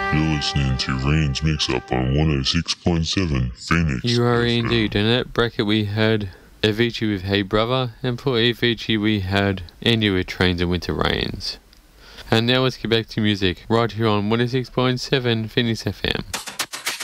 You're listening to Rain's Mix-Up on 106.7 Phoenix. You are FM. indeed. In that bracket we had Avicii with Hey Brother, and for Avicii we had Andy with Trains and Winter Rains. And now let's get back to music, right here on 106.7 Phoenix FM.